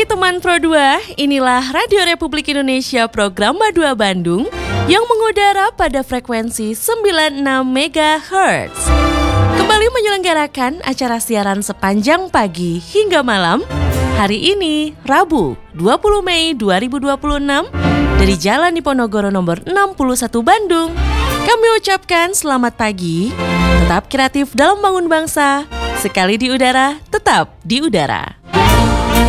pagi teman Pro 2, inilah Radio Republik Indonesia program Madua Bandung yang mengudara pada frekuensi 96 MHz. Kembali menyelenggarakan acara siaran sepanjang pagi hingga malam. Hari ini, Rabu 20 Mei 2026 dari Jalan Diponegoro nomor 61 Bandung. Kami ucapkan selamat pagi, tetap kreatif dalam bangun bangsa, sekali di udara, tetap di udara.